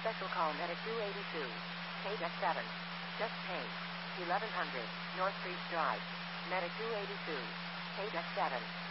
Special call Medic 282. Page F7. Just paid. 1100 North Street Drive. Medic 282. Page F7.